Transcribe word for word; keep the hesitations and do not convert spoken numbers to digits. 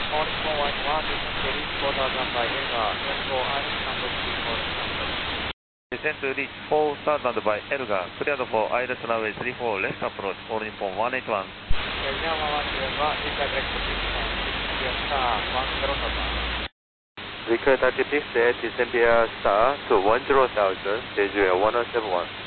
All Nippon one one, descend to reach four thousand by Elgar, Air four Iris number three four left. Descend to reach four thousand by Elgar, cleared for Iris runway three four left approach, All Nippon one eight one. Elgar one eight one, redirect to Japan, Descend star one zero thousand. Recurrent thirty-six at December Star to one zero thousand, Jeju Air one oh seven one.